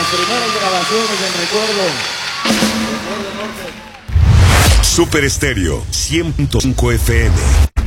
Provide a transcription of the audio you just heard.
primeras grabaciones en recuerdo. Super Estéreo 105 FM.